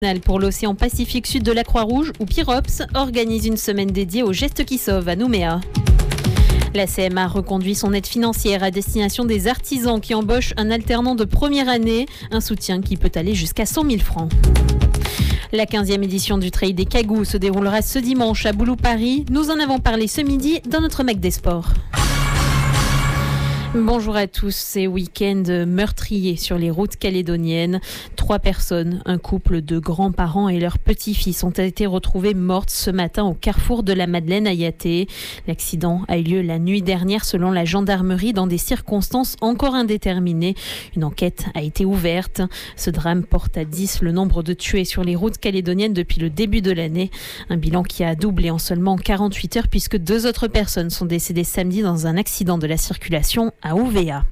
Pour l'océan Pacifique Sud de la Croix-Rouge, ou PIROPS, organise une semaine dédiée aux gestes qui sauvent à Nouméa. La CMA reconduit son aide financière à destination des artisans qui embauchent un alternant de première année, un soutien qui peut aller jusqu'à 100 000 francs. La 15e édition du Trail des Cagous se déroulera ce dimanche à Boulou-Paris. Nous en avons parlé ce midi dans notre Mac des Sports. Bonjour à tous, c'est week-end meurtrier sur les routes calédoniennes. 3 personnes, un couple de grands-parents et leurs petits-fils ont été retrouvés mortes ce matin au carrefour de la Madeleine à Yaté. L'accident a eu lieu la nuit dernière selon la gendarmerie dans des circonstances encore indéterminées. Une enquête a été ouverte. Ce drame porte à 10 le nombre de tués sur les routes calédoniennes depuis le début de l'année. Un bilan qui a doublé en seulement 48 heures puisque 2 autres personnes sont décédées samedi dans un accident de la circulation à Ouvéa.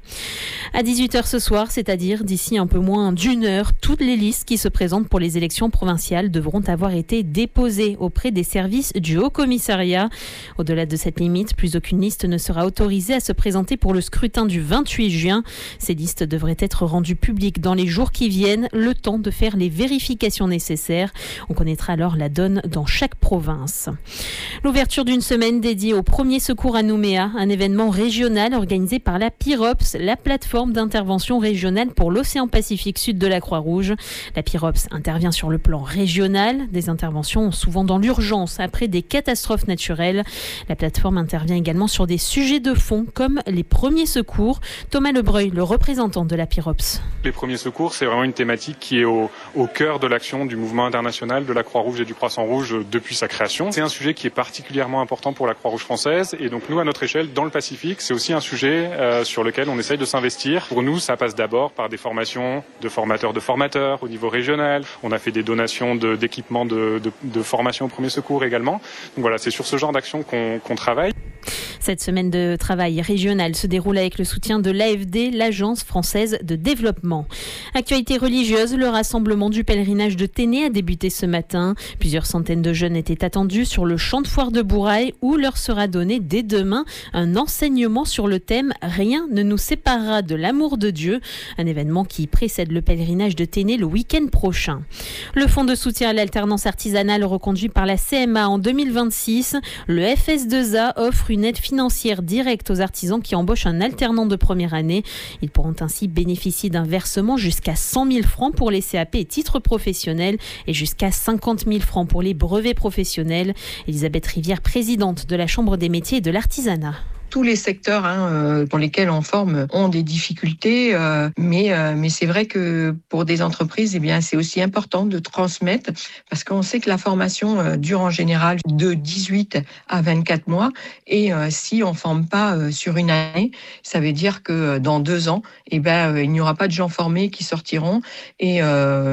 À 18h ce soir, c'est-à-dire d'ici un peu moins d'une heure, toutes les listes qui se présentent pour les élections provinciales devront avoir été déposées auprès des services du Haut Commissariat. Au-delà de cette limite, plus aucune liste ne sera autorisée à se présenter pour le scrutin du 28 juin. Ces listes devraient être rendues publiques dans les jours qui viennent, le temps de faire les vérifications nécessaires. On connaîtra alors la donne dans chaque province. L'ouverture d'une semaine dédiée au premier secours à Nouméa, un événement régional organisé par la PIROPS, la plateforme d'intervention régionale pour l'océan Pacifique Sud de la Croix-Rouge. La PIROPS intervient sur le plan régional, des interventions souvent dans l'urgence après des catastrophes naturelles. La plateforme intervient également sur des sujets de fond comme les premiers secours. Thomas Lebreuil, le représentant de la PIROPS. Les premiers secours, c'est vraiment une thématique qui est au cœur de l'action du mouvement international de la Croix-Rouge et du Croissant-Rouge depuis sa création. C'est un sujet qui est particulièrement important pour la Croix-Rouge française et donc nous, à notre échelle, dans le Pacifique, c'est aussi un sujet sur lequel on essaye de s'investir. Pour nous, ça passe d'abord par des formations de formateurs au niveau régional. On a fait des donations d'équipements de formation au premier secours également. Donc voilà, c'est sur ce genre d'action qu'on travaille. Cette semaine de travail régional se déroule avec le soutien de l'AFD, l'Agence française de développement. Actualité religieuse, le rassemblement du pèlerinage de Téné a débuté ce matin. Plusieurs centaines de jeunes étaient attendus sur le champ de foire de Bourail où leur sera donné dès demain un enseignement sur le thème « Rien ne nous séparera de l'amour de Dieu », un événement qui précède le pèlerinage de Téné le week-end prochain. Le fonds de soutien à l'alternance artisanale reconduit par la CMA en 2026, le FS2A offre une aide financière directe aux artisans qui embauchent un alternant de première année. Ils pourront ainsi bénéficier d'un versement jusqu'à 100 000 francs pour les CAP et titres professionnels et jusqu'à 50 000 francs pour les brevets professionnels. Elisabeth Rivière, présidente de la Chambre des métiers et de l'artisanat. Tous les secteurs pour lesquels on forme ont des difficultés, mais c'est vrai que pour des entreprises, c'est aussi important de transmettre parce qu'on sait que la formation dure en général de 18 à 24 mois et si on forme pas sur une année, ça veut dire que dans 2 ans, il n'y aura pas de gens formés qui sortiront et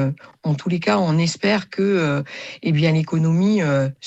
en tous les cas, on espère que l'économie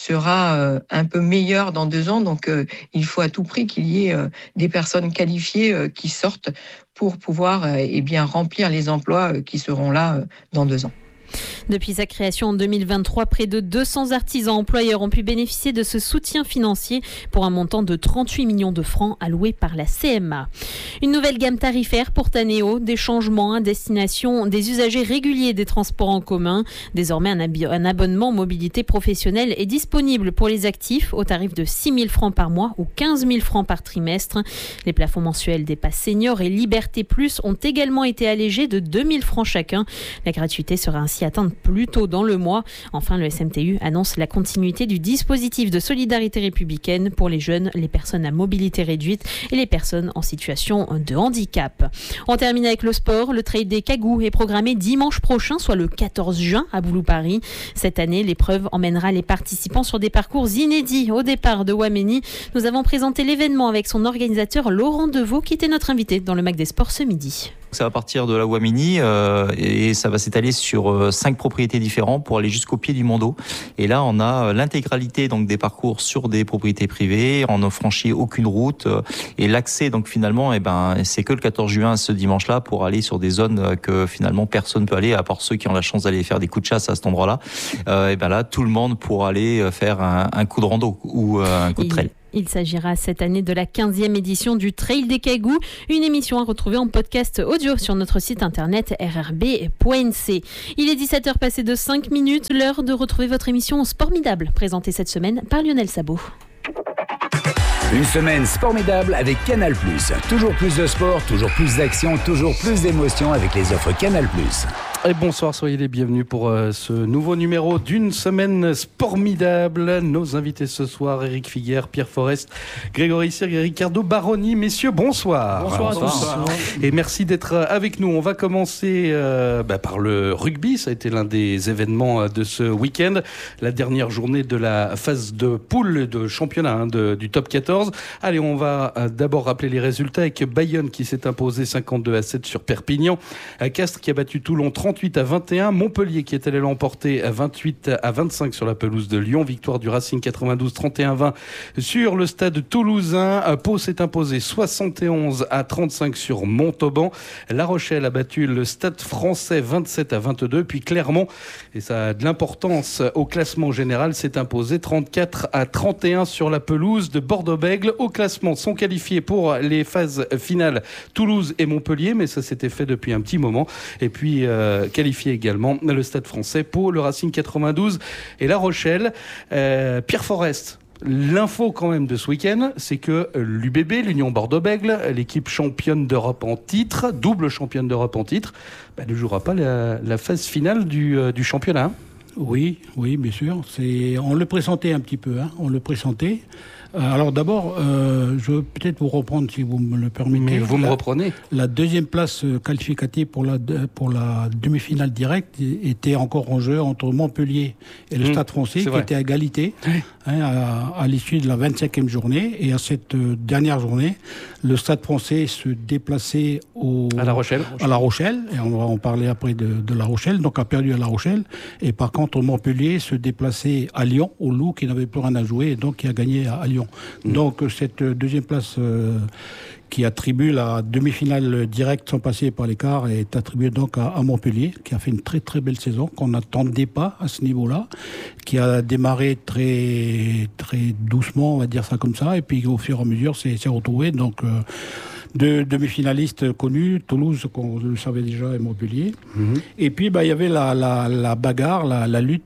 sera un peu meilleure dans 2 ans. Donc, il faut à tout prix qu'il y ait des personnes qualifiées qui sortent pour pouvoir remplir les emplois qui seront là dans 2 ans. Depuis sa création en 2023, près de 200 artisans employeurs ont pu bénéficier de ce soutien financier pour un montant de 38 millions de francs alloués par la CMA. Une nouvelle gamme tarifaire pour Tanéo, des changements à destination des usagers réguliers des transports en commun. Désormais, un abonnement mobilité professionnelle est disponible pour les actifs au tarif de 6 000 francs par mois ou 15 000 francs par trimestre. Les plafonds mensuels des passes seniors et Liberté Plus ont également été allégés de 2 000 francs chacun. La gratuité sera ainsi atteinte plus tôt dans le mois. Enfin, le SMTU annonce la continuité du dispositif de solidarité républicaine pour les jeunes, les personnes à mobilité réduite et les personnes en situation de handicap. On termine avec le sport. Le Trail des Cagous est programmé dimanche prochain, soit le 14 juin à Boulou-Paris. Cette année, l'épreuve emmènera les participants sur des parcours inédits au départ de Ouaméni. Nous avons présenté l'événement avec son organisateur Laurent Deveau qui était notre invité dans le Mac des Sports ce midi. Ça va partir de la Ouaméni et ça va s'étaler sur 5 propriétés différentes pour aller jusqu'au pied du Mont d'Eau. Et là, on a l'intégralité donc des parcours sur des propriétés privées. On n'a franchi aucune route et l'accès donc finalement, c'est que le 14 juin ce dimanche-là pour aller sur des zones que finalement personne peut aller à part ceux qui ont la chance d'aller faire des coups de chasse à cet endroit-là. Là, tout le monde pourra aller faire un coup de rando ou un coup de trail. Il s'agira cette année de la 15e édition du Trail des Cagoux, une émission à retrouver en podcast audio sur notre site internet rrb.nc. Il est 17h passé de 5 minutes, l'heure de retrouver votre émission Sportmidable, présentée cette semaine par Lionel Sabot. Une semaine Sportmidable avec Canal+. Toujours plus de sport, toujours plus d'action, toujours plus d'émotions avec les offres Canal+. Et bonsoir, soyez les bienvenus pour ce nouveau numéro d'une semaine Sportmidable. Nos invités ce soir, Éric Figuère, Pierre Forest, Grégory Sirgue et Ricardo Baroni. Messieurs, bonsoir. Bonsoir à tous. Bonsoir. Et merci d'être avec nous. On va commencer par le rugby. Ça a été l'un des événements de ce week-end. La dernière journée de la phase de poule de championnat du top 14. Allez, on va d'abord rappeler les résultats avec Bayonne qui s'est imposé 52-7 sur Perpignan. Castres qui a battu Toulon 38-21. Montpellier qui est allé l'emporter 28-25 sur la pelouse de Lyon. Victoire du Racing 92 31-20 sur le stade toulousain. Pau s'est imposé 71-35 sur Montauban. La Rochelle a battu le Stade Français 27-22. Puis Clermont, et ça a de l'importance au classement général, s'est imposé 34-31 sur la pelouse de Bordeaux-Bègles. Au classement sont qualifiés pour les phases finales Toulouse et Montpellier, mais ça s'était fait depuis un petit moment. Et puis qualifié également le Stade Français, Pau, le Racing 92 et La Rochelle. Pierre Forest, l'info quand même de ce week-end, c'est que l'UBB, l'Union Bordeaux-Bègles, l'équipe championne d'Europe en titre, double championne d'Europe en titre, ne jouera pas la phase finale du championnat. Oui, bien sûr. On le pressentait un petit peu, on le pressentait. Alors d'abord, je veux peut-être vous reprendre, si vous me le permettez. Mais vous me reprenez. La deuxième place qualificative pour la demi-finale directe était encore en jeu entre Montpellier et le Stade Français, qui était à égalité à l'issue de la 25e journée. Et à cette dernière journée, le Stade Français se déplaçait à La Rochelle. Et on va en parler après de La Rochelle. Donc a perdu à La Rochelle. Et par contre, Montpellier se déplaçait à Lyon, au Loup, qui n'avait plus rien à jouer, et donc qui a gagné à Lyon. Donc cette deuxième place qui attribue la demi-finale directe sans passer par l'écart est attribuée donc à Montpellier, qui a fait une très très belle saison qu'on n'attendait pas à ce niveau-là, qui a démarré très très doucement, on va dire ça comme ça, et puis au fur et à mesure s'est retrouvé. Donc deux demi-finalistes connus, Toulouse, qu'on le savait déjà, et Montpellier. Et puis il y avait la bagarre, la lutte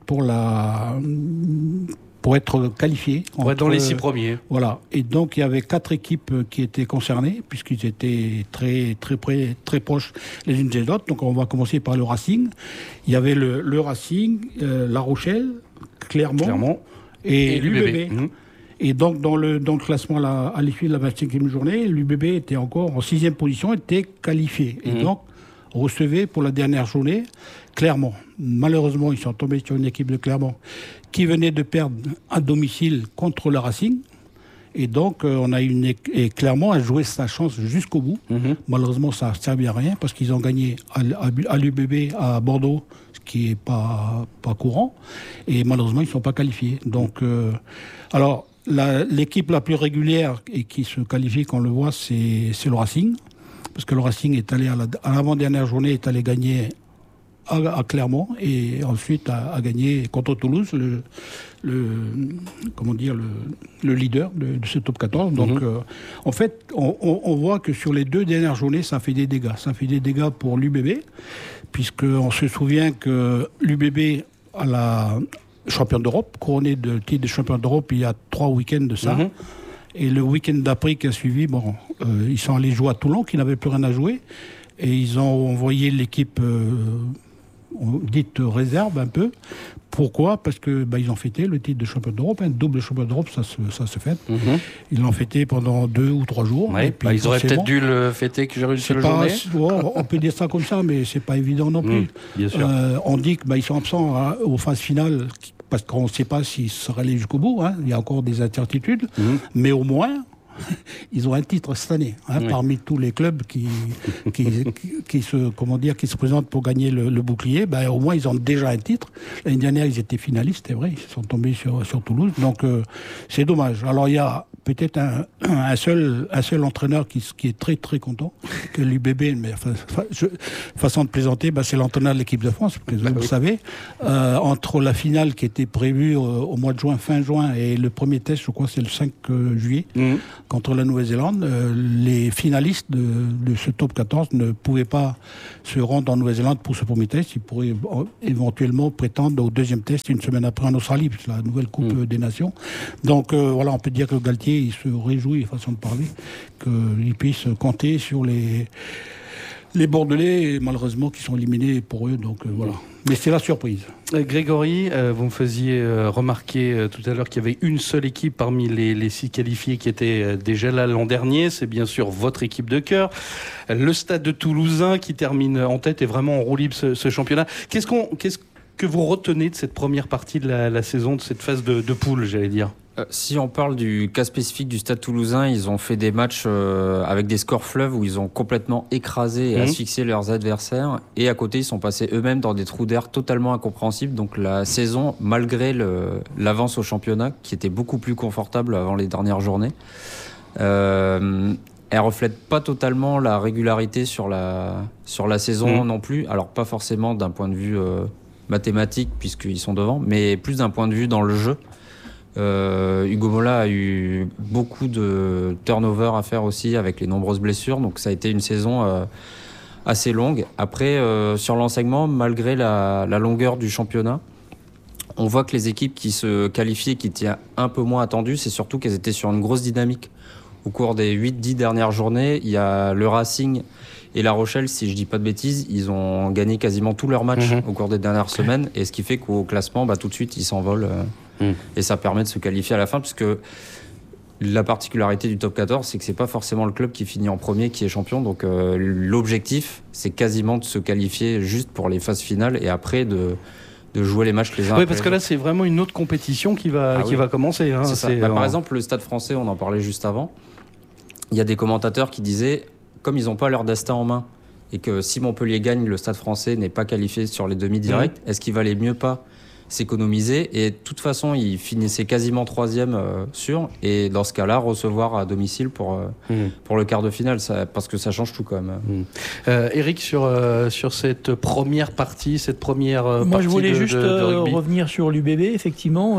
pour être qualifiés. Pour être dans les 6 premiers. Voilà. Et donc, il y avait 4 équipes qui étaient concernées, puisqu'ils étaient très, très près, très proches les unes des autres. Donc, on va commencer par le Racing. Il y avait le Racing, La Rochelle, Clermont et l'UBB. Et donc, dans le classement à l'issue de la 25e journée, l'UBB était encore en 6e position, était qualifié. Et donc, recevait pour la dernière journée Clermont. Malheureusement, ils sont tombés sur une équipe de Clermont qui venait de perdre à domicile contre le Racing. Et donc, et Clermont a joué sa chance jusqu'au bout. Malheureusement, ça n'a servi à rien parce qu'ils ont gagné à l'UBB à Bordeaux, ce qui n'est pas courant. Et malheureusement, ils ne sont pas qualifiés. Donc, alors, l'équipe la plus régulière et qui se qualifie, qu'on le voit, c'est le Racing. Parce que le Racing est allé à l'avant-dernière journée, est allé gagner à Clermont et ensuite a gagné contre Toulouse, le leader de ce top 14. Donc, en fait, on voit que sur les 2 dernières journées, ça fait des dégâts. Ça fait des dégâts pour l'UBB, puisqu'on se souvient que l'UBB a la championne d'Europe, couronnée de titre de champion d'Europe il y a 3 week-ends de ça. Et le week-end d'après qui a suivi, ils sont allés jouer à Toulon, qui n'avaient plus rien à jouer. Et ils ont envoyé l'équipe dite réserve un peu. Pourquoi ? Parce que ils ont fêté le titre de champion d'Europe, double champion d'Europe, ça se fête. Ils l'ont fêté pendant 2 ou 3 jours. Ouais, et puis, ils auraient peut-être dû le fêter que j'ai réussi la journée. On peut dire ça comme ça, mais c'est pas évident non plus. Bien sûr. On dit qu'ils sont absents aux phases finales parce qu'on ne sait pas s'ils seraient allés jusqu'au bout. Il y a encore des incertitudes, mais au moins ils ont un titre cette année, parmi tous les clubs qui se présentent pour gagner le bouclier. Au moins, ils ont déjà un titre. L'année dernière, ils étaient finalistes, c'est vrai, ils sont tombés sur Toulouse. Donc, c'est dommage. Alors, il y a peut-être un seul entraîneur qui est très, très content, que l'UBB, mais façon de plaisanter, c'est l'entraîneur de l'équipe de France, parce que vous le savez. Entre la finale qui était prévue au mois de juin, fin juin, et le premier test, je crois, c'est le 5 juillet, contre la Nouvelle-Zélande, les finalistes de ce top 14 ne pouvaient pas se rendre en Nouvelle-Zélande pour ce premier test. Ils pourraient éventuellement prétendre au deuxième test une semaine après en Australie, puisque la nouvelle Coupe des Nations. Donc voilà, on peut dire que Galtier, il se réjouit, façon de parler, qu'il puisse compter sur les Bordelais, malheureusement, qui sont éliminés pour eux. Donc voilà. Mais c'est la surprise. Grégory, vous me faisiez remarquer tout à l'heure qu'il y avait une seule équipe parmi les 6 qualifiés qui était déjà là l'an dernier. C'est bien sûr votre équipe de cœur. Le Stade de Toulousain qui termine en tête et vraiment en roue libre ce championnat. Qu'est-ce que vous retenez de cette première partie de la saison, de cette phase de poule, j'allais dire ? Si on parle du cas spécifique du Stade Toulousain, ils ont fait des matchs avec des scores fleuves où ils ont complètement écrasé et asphyxié leurs adversaires. Et à côté, ils sont passés eux-mêmes dans des trous d'air totalement incompréhensibles. Donc la saison, malgré l'avance au championnat, qui était beaucoup plus confortable avant les dernières journées, elle reflète pas totalement la régularité sur la saison non plus. Alors pas forcément d'un point de vue mathématique, puisqu'ils sont devant, mais plus d'un point de vue dans le jeu. Hugo Mola a eu beaucoup de turnover à faire aussi avec les nombreuses blessures, donc ça a été une saison assez longue. Après, sur l'enseignement, malgré la longueur du championnat, on voit que les équipes qui se qualifiaient, qui étaient un peu moins attendues, c'est surtout qu'elles étaient sur une grosse dynamique. Au cours des 8-10 dernières journées, il y a le Racing et La Rochelle, si je dis pas de bêtises, ils ont gagné quasiment tous leurs matchs au cours des dernières semaines, et ce qui fait qu'au classement, tout de suite, ils s'envolent. Et ça permet de se qualifier à la fin, puisque la particularité du top 14, c'est que c'est pas forcément le club qui finit en premier qui est champion. Donc l'objectif, c'est quasiment de se qualifier juste pour les phases finales et après de jouer les matchs les uns après les autres. Oui, parce que là, c'est vraiment une autre compétition qui va commencer. Hein. C'est ça. Par exemple, le Stade français, on en parlait juste avant, il y a des commentateurs qui disaient, comme ils n'ont pas leur destin en main, et que si Montpellier gagne, le Stade français n'est pas qualifié sur les demi-directs, est-ce qu'il valait mieux pas s'économiser? Et de toute façon, il finissait quasiment 3e sûr, et dans ce cas-là, recevoir à domicile pour le quart de finale, parce que ça change tout quand même. Eric, sur cette première partie, Moi, je voulais juste revenir sur l'UBB, effectivement.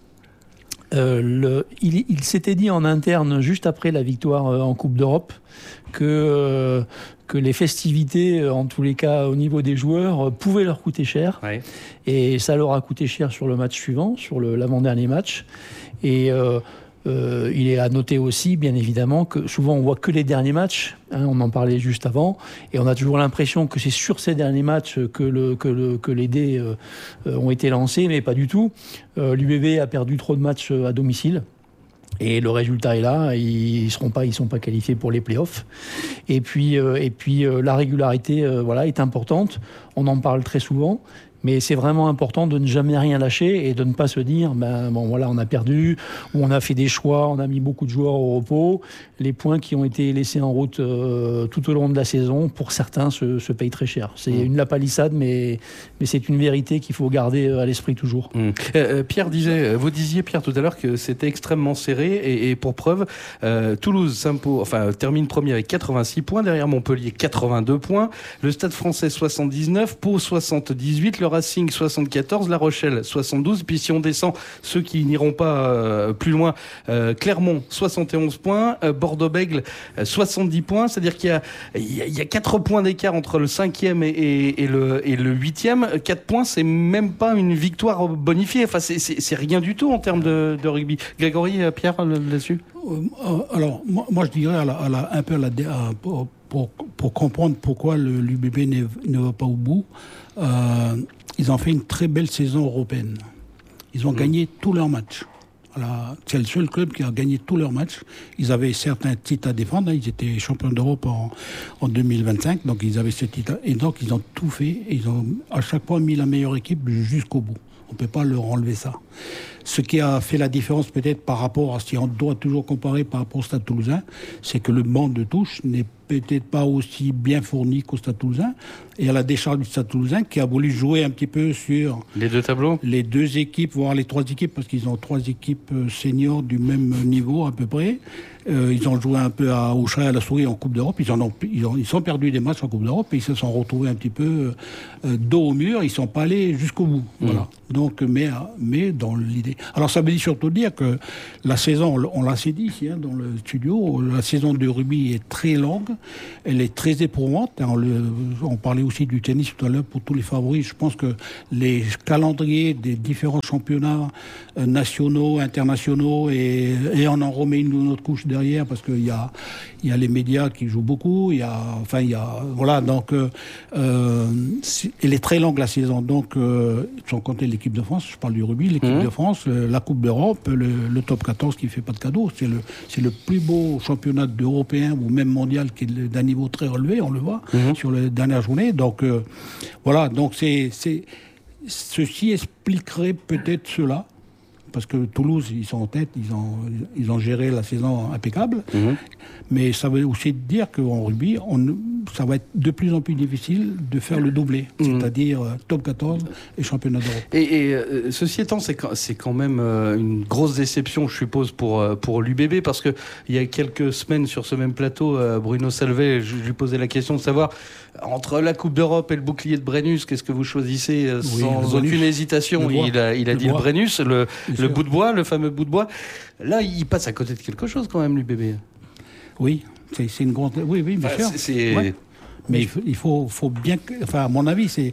Il s'était dit en interne, juste après la victoire en Coupe d'Europe, que les festivités, en tous les cas au niveau des joueurs, pouvaient leur coûter cher. Ouais. Et ça leur a coûté cher sur le match suivant, sur l'avant-dernier match. Et il est à noter aussi, bien évidemment, que souvent on voit que les derniers matchs. On en parlait juste avant. Et on a toujours l'impression que c'est sur ces derniers matchs que les dés ont été lancés, mais pas du tout. L'UBB a perdu trop de matchs à domicile. Et le résultat est là, ils sont pas qualifiés pour les playoffs. Et puis la régularité est importante. On en parle très souvent, mais c'est vraiment important de ne jamais rien lâcher et de ne pas se dire on a perdu, ou on a fait des choix, on a mis beaucoup de joueurs au repos. Les points qui ont été laissés en route tout au long de la saison, pour certains, se payent très cher. C'est une lapalissade, mais c'est une vérité qu'il faut garder à l'esprit toujours. Vous disiez, Pierre, tout à l'heure que c'était extrêmement serré, et pour preuve, Toulouse termine premier avec 86 points, derrière Montpellier 82 points, le Stade français 79, Pau 78, le Racing 74, La Rochelle 72, puis si on descend ceux qui n'iront pas plus loin, Clermont 71 points, Bordeaux-Bègles 70 points, c'est-à-dire qu'il y a 4 points d'écart entre le 5e et le 8e. 4 points, c'est même pas une victoire bonifiée, enfin c'est rien du tout en termes de rugby. Grégory, Pierre, là-dessus? Alors moi je dirais pour comprendre pourquoi l'UBB ne va pas au bout, ils ont fait une très belle saison européenne. Ils ont gagné tous leurs matchs. Voilà, c'est le seul club qui a gagné tous leurs matchs. Ils avaient certains titres à défendre. Ils étaient champions d'Europe en 2025. Donc ils avaient ce titre. Et donc ils ont tout fait. Ils ont à chaque fois mis la meilleure équipe jusqu'au bout. On ne peut pas leur enlever ça. Ce qui a fait la différence peut-être par rapport à si on doit toujours comparer par rapport au Stade Toulousain, c'est que le banc de touche n'est peut-être pas aussi bien fourni qu'au Stade Toulousain. Et à la décharge du Stade Toulousain qui a voulu jouer un petit peu sur les deux tableaux, les deux équipes, voire les trois équipes, parce qu'ils ont trois équipes seniors du même niveau à peu près. Ils ont joué un peu au chat et à la souris en Coupe d'Europe. Ils ont perdu des matchs en Coupe d'Europe et ils se sont retrouvés un petit peu dos au mur. Ils sont pas allés jusqu'au bout. Voilà. Donc, mais dans l'idée. Alors ça veut dire surtout dire que la saison, on l'a assez dit ici dans le studio, la saison de rugby est très longue, elle est très éprouvante. On parlait aussi du tennis tout à l'heure pour tous les favoris. Je pense que les calendriers des différents championnats nationaux, internationaux et on en remet une autre couche derrière parce qu'il y a les médias qui jouent beaucoup. Voilà. Donc elle est très longue la saison. Donc sans compter l'équipe de France, je parle du rugby, l'équipe de France, la Coupe d'Europe, le top 14 qui fait pas de cadeau. C'est le plus beau championnat européen ou même mondial qui est d'un niveau très relevé, on le voit sur les dernières journées. Donc voilà. Donc ceci expliquerait peut-être cela. Parce que Toulouse, ils sont en tête, ils ont géré la saison impeccable. Mais ça veut aussi dire qu'en rugby, ça va être de plus en plus difficile de faire le doublé, c'est-à-dire top 14 et championnat d'Europe. Et ceci étant, c'est quand même une grosse déception, je suppose, pour l'UBB, parce qu'il y a quelques semaines, sur ce même plateau, Bruno Salvet, je lui posais la question de savoir, entre la Coupe d'Europe et le bouclier de Brennus, qu'est-ce que vous choisissez sans aucune hésitation? Il a dit le Brennus, le bout de bois, le fameux bout de bois. Là, il passe à côté de quelque chose quand même, l'UBB. Oui, c'est une grande... Oui, bien sûr. Ouais. Mais il faut bien... à mon avis, c'est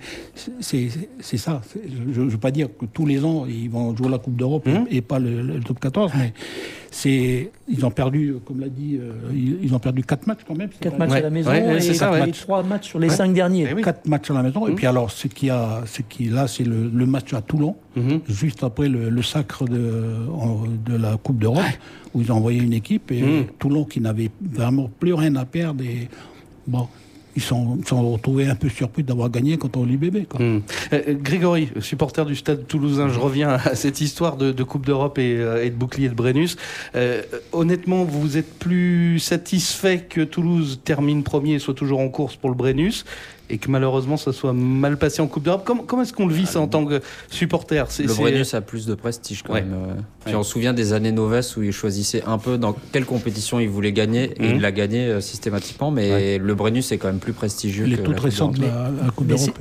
ça. Je ne veux pas dire que tous les ans, ils vont jouer la Coupe d'Europe et pas le top 14, mais ils ont perdu, comme l'a dit, ils ont perdu 4 matchs quand même. 4 matchs à la maison et 3 matchs sur les 5 derniers. 4 matchs à la maison. Et puis alors, ce qui là, c'est le match à Toulon, juste après le sacre de la Coupe d'Europe, où ils ont envoyé une équipe, et Toulon qui n'avait vraiment plus rien à perdre. Et bon... Ils sont retrouvés un peu surpris d'avoir gagné contre l'UBB. Grégory, supporter du Stade Toulousain, je reviens à cette histoire de Coupe d'Europe et de bouclier de Brennus. Honnêtement, vous êtes plus satisfait que Toulouse termine premier et soit toujours en course pour le Brennus, et que malheureusement ça soit mal passé en Coupe d'Europe? Comment est-ce qu'on le vit ça en tant que supporter? Le Brennus a plus de prestige quand même. Puis on se souvient des années Novès où il choisissait un peu dans quelle compétition il voulait gagner, et il l'a gagné systématiquement, mais le Brennus est quand même plus prestigieux que la Coupe d'Europe.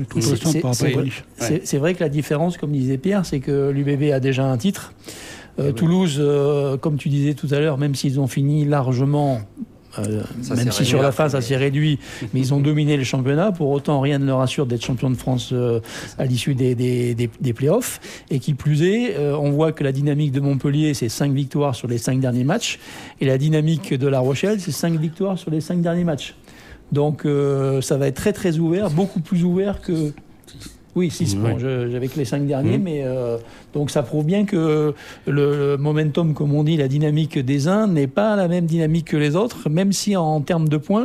C'est vrai que la différence, comme disait Pierre, c'est que l'UBB a déjà un titre. Toulouse, comme tu disais tout à l'heure, même s'ils ont fini largement... même si sur la fin ça s'est réduit, mais ils ont dominé le championnat. Pour autant, rien ne leur assure d'être champion de France à l'issue des playoffs. Et qui plus est, on voit que la dynamique de Montpellier, c'est 5 victoires sur les 5 derniers matchs, et la dynamique de La Rochelle, c'est 5 victoires sur les 5 derniers matchs. Donc ça va être très très ouvert, beaucoup plus ouvert que... Oui, 6 points, j'avais que les 5 derniers, mais donc ça prouve bien que le momentum, comme on dit, la dynamique des uns n'est pas la même dynamique que les autres, même si en termes de points,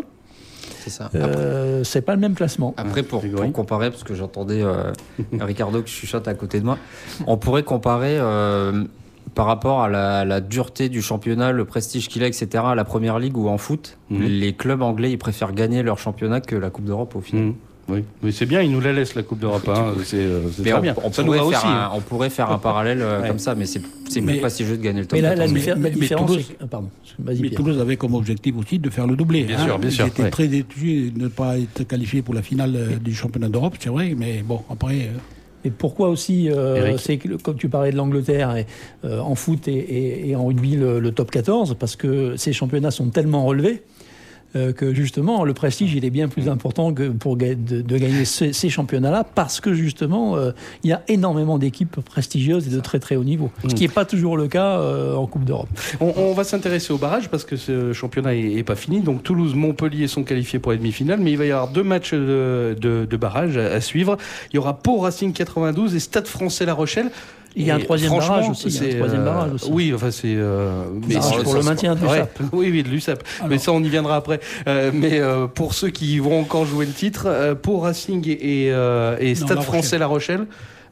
c'est pas le même classement. Après, pour comparer, parce que j'entendais Ricardo qui chuchote à côté de moi, on pourrait comparer par rapport à la dureté du championnat, le prestige qu'il a, etc., à la Première Ligue ou en foot. Les clubs anglais, ils préfèrent gagner leur championnat que la Coupe d'Europe au final. Oui, mais c'est bien, ils nous la laissent la Coupe d'Europe. C'est très bien. On pourrait faire un parallèle comme ça, mais c'est plus prestigieux de gagner le top 14. Mais Toulouse, Toulouse avait comme objectif aussi de faire le doublé. Bien sûr. Ils étaient très déçus de ne pas être qualifiés pour la finale du championnat d'Europe, c'est vrai, mais bon, après... Et pourquoi aussi, c'est que, comme tu parlais de l'Angleterre, en foot et en rugby, le top 14, parce que ces championnats sont tellement relevés, que justement le prestige il est bien plus important que de gagner ces championnats-là, parce que justement il y a énormément d'équipes prestigieuses et de très très haut niveau, ce qui n'est pas toujours le cas en Coupe d'Europe. On va s'intéresser au barrage parce que ce championnat est pas fini. Donc Toulouse, Montpellier sont qualifiés pour les demi-finales, mais il va y avoir 2 matchs de barrage à suivre. Il y aura Pau Racing 92 et Stade Français La Rochelle. Il y a un troisième barrage aussi. Oui, enfin c'est. Pour le maintien de l'USAP. Oui, de l'USAP. Mais ça, on y viendra après. Mais pour ceux qui vont encore jouer le titre, Pau Racing et Stade Français La Rochelle.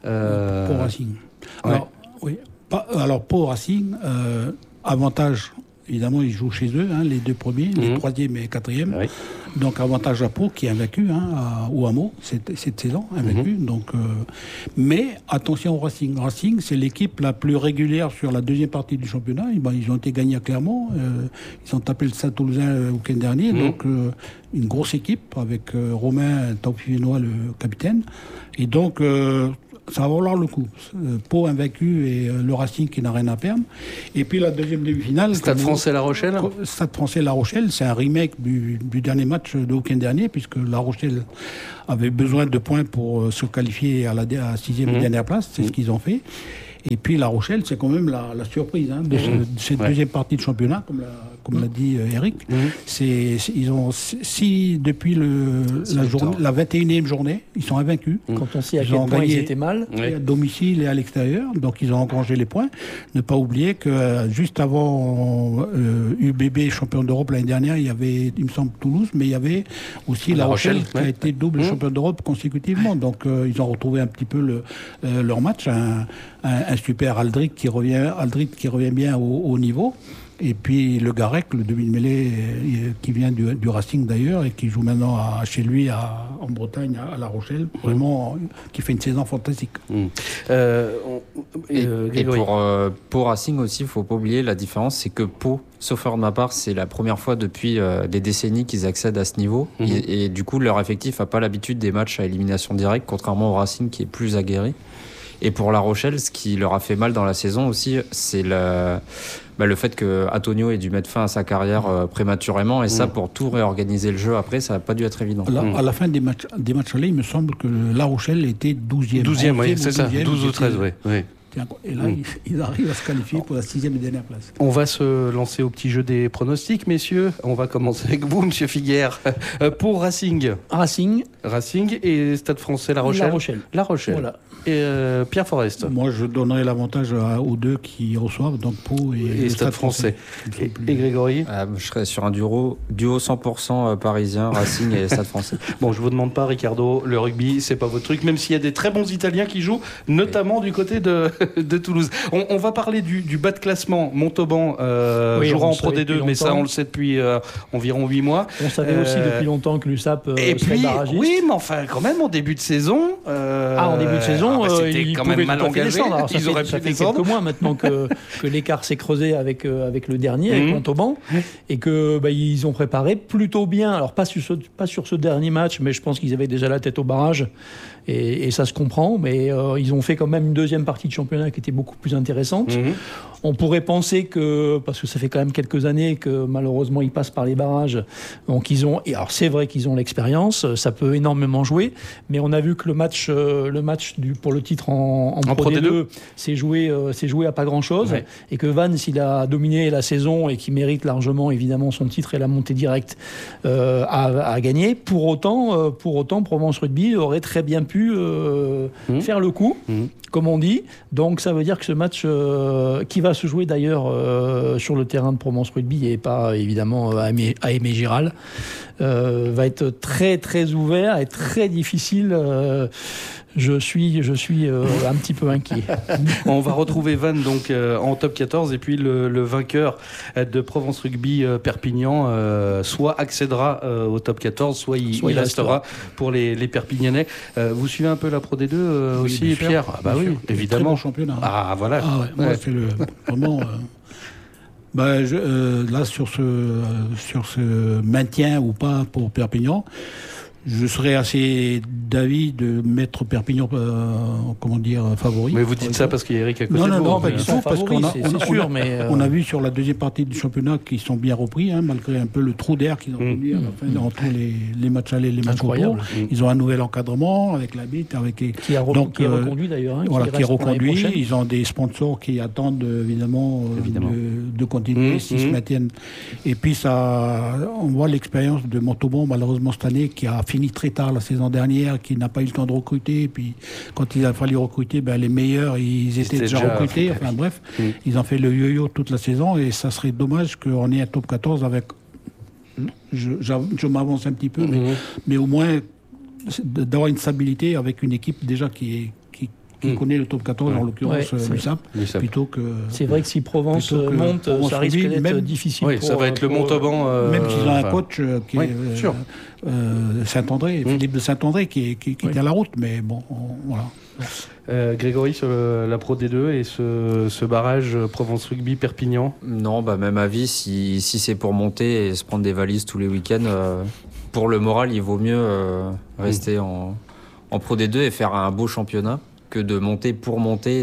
Pour Racing. Alors, oui. Pour Racing, avantage, évidemment, ils jouent chez eux, les deux premiers, les troisième et quatrième. Oui. Donc, avantage à Pau, qui est invaincu, au Hameau, cette saison, invaincu. Donc, mais attention au Racing. Racing, c'est l'équipe la plus régulière sur la deuxième partie du championnat. Ils ont été gagnés à Clermont. Ils ont tapé le Stade Toulousain le week-end dernier. Donc, une grosse équipe avec Romain Taufifénois, le capitaine. Et donc, ça va valoir le coup. Pau invaincu et le Racing qui n'a rien à perdre. Et puis la deuxième demi-finale... Stade français La Rochelle. Stade français La Rochelle, c'est un remake du dernier match de week-end dernier, puisque La Rochelle avait besoin de points pour se qualifier à la sixième et dernière place. C'est ce qu'ils ont fait. Et puis La Rochelle, c'est quand même la surprise de cette deuxième partie de championnat, comme l'a dit Eric. Ils ont depuis la 21e journée, ils sont invaincus. Quand on sait à quel point ils étaient mal. À domicile et à l'extérieur, donc ils ont engrangé les points. Ne pas oublier que juste avant UBB champion d'Europe l'année dernière, il y avait, il me semble, Toulouse, mais il y avait aussi La Rochelle qui a été double champion d'Europe consécutivement. Donc ils ont retrouvé un petit peu leur match. Un super Aldric qui revient bien au niveau. Et puis le Garec, le demi-mêlée qui vient du Racing d'ailleurs et qui joue maintenant chez lui en Bretagne, à La Rochelle, vraiment qui fait une saison fantastique. Et pour Racing aussi, il ne faut pas oublier la différence, c'est que Pau, sauf erreur de ma part, c'est la première fois depuis des décennies qu'ils accèdent à ce niveau. Et du coup, leur effectif n'a pas l'habitude des matchs à élimination directe, contrairement au Racing qui est plus aguerri. Et pour La Rochelle, ce qui leur a fait mal dans la saison aussi, c'est le fait que Antonio ait dû mettre fin à sa carrière prématurément. Et ça, pour tout réorganiser le jeu après, ça n'a pas dû être évident. À la fin des matchs allés, il me semble que La Rochelle était 12e. 12e, oui, c'est ça, 12 ou 13, oui. Et là, ils arrivent à se qualifier pour la 6e et dernière place. On va se lancer au petit jeu des pronostics, messieurs. On va commencer avec vous, monsieur Figuère. Pour Racing et Stade français La Rochelle. La Rochelle. Voilà. Et Pierre Forest. Moi, je donnerais l'avantage aux deux qui reçoivent, donc Pau et Stade français. Et Grégory je serais sur un duo 100% parisien, Racing et Stade français. Bon, je vous demande pas, Ricardo, le rugby, c'est pas votre truc, même s'il y a des très bons Italiens qui jouent, notamment du côté de Toulouse. On va parler du bas de classement. Montauban jouera en Pro D2, mais ça, on le sait depuis environ 8 mois. On savait aussi depuis longtemps que l'USAP serait barragiste. Oui, mais enfin, quand même, en début de saison... en début de saison, c'était quand même mal engagé. Alors, ça fait quelques mois maintenant que l'écart s'est creusé avec le dernier, avec Montauban, et que ils ont préparé plutôt bien. Alors pas sur ce dernier match, mais je pense qu'ils avaient déjà la tête au barrage. Et ça se comprend, mais ils ont fait quand même une deuxième partie de championnat qui était beaucoup plus intéressante. On pourrait penser que, parce que ça fait quand même quelques années que malheureusement ils passent par les barrages, donc et alors c'est vrai qu'ils ont l'expérience, ça peut énormément jouer, mais on a vu que le match pour le titre en Pro D2 s'est joué à pas grand chose, et que Vans, il a dominé la saison et qui mérite largement évidemment son titre et la montée directe à gagner. Pour autant, Provence Rugby aurait très bien pu faire le coup, comme on dit. Donc ça veut dire que ce match qui va se jouer d'ailleurs sur le terrain de Provence Rugby et pas évidemment à Aimé Giral, va être très très ouvert et très difficile. Je suis un petit peu inquiet. On va retrouver Vannes donc en top 14 et puis le vainqueur de Provence Rugby Perpignan soit accédera au top 14, soit il restera pour les Perpignanais. Vous suivez un peu la Pro D2 aussi, Pierre? Oui, évidemment. Très bon championnat. Ah voilà. Moi, c'est vraiment. Là, sur ce maintien ou pas pour Perpignan, je serais assez d'avis de mettre Perpignan, favori. Mais vous dites ça parce qu'il y a Eric à côté de vous. Non, pas du tout, parce qu'on a vu sur la deuxième partie du championnat qu'ils sont bien repris, malgré un peu le trou d'air qu'ils ont connu à la fin dans tous les matchs allés, les matchs retour. Ils ont un nouvel encadrement avec la bite, qui est reconduit d'ailleurs. Qui est reconduit. Ils ont des sponsors qui attendent évidemment. De continuer s'ils se maintiennent. Et puis on voit l'expérience de Montauban malheureusement cette année qui a fini très tard la saison dernière, qui n'a pas eu le temps de recruter. Puis quand il a fallu recruter, les meilleurs, ils étaient déjà recrutés. Enfin bref, ils ont fait le yo-yo toute la saison et ça serait dommage qu'on ait un top 14 avec... Je m'avance un petit peu, mais au moins d'avoir une stabilité avec une équipe déjà qui qui connaît le top 14, en l'occurrence l'USAP, plutôt que... C'est vrai que si Provence monte, ça risque d'être difficile. Oui, ça va être le Montauban... même s'il a un coach qui est Saint-André, Philippe de Saint-André, qui tient la route, mais bon, voilà. Grégory, sur la Pro D2 et ce barrage Provence Rugby Perpignan? Non, même avis, si c'est pour monter et se prendre des valises tous les week-ends, pour le moral, il vaut mieux rester en Pro D2 et faire un beau championnat que de monter pour monter